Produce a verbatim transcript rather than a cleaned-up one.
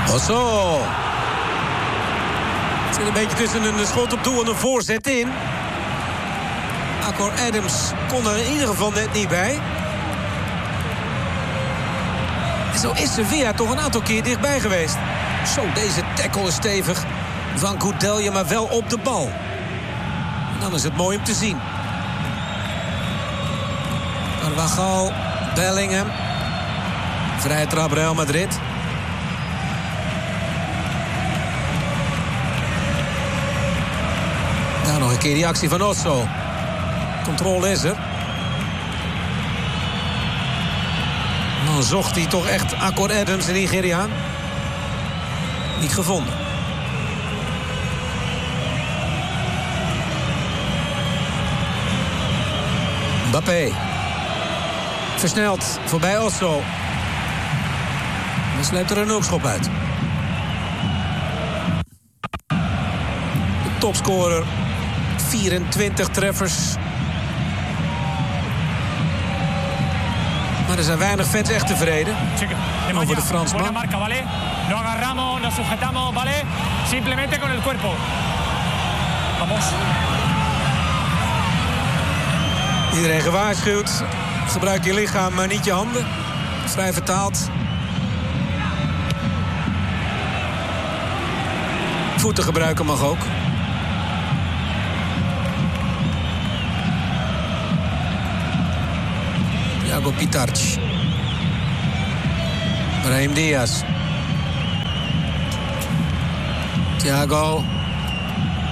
Osso. Het zit een beetje tussen een schot op doel en een voorzet in. Akor Adams kon er in ieder geval net niet bij. En zo is Sevilla toch een aantal keer dichtbij geweest. Zo, deze tackle is stevig van Goudelje, maar wel op de bal. En dan is het mooi om te zien. Carvajal, Bellingham. Vrije trap Real Madrid. Daar nog een keer die actie van Osso. Controle is er. Dan zocht hij toch echt Akor Adams, de Nigeriaan. Niet gevonden. Mbappé. Versneld voorbij Osso. Dan sleept er een hoekschop uit. De topscorer. vierentwintig treffers. Maar er zijn weinig fans echt tevreden over de Fransman. No agarramos, nos sujetamos, vale? Simplemente con el cuerpo. Vamos. Iedereen gewaarschuwd. Gebruik je lichaam, maar niet je handen. Vrij vertaald. Voeten gebruiken mag ook. Thiago Pitarch. Brahim Diaz. Thiago.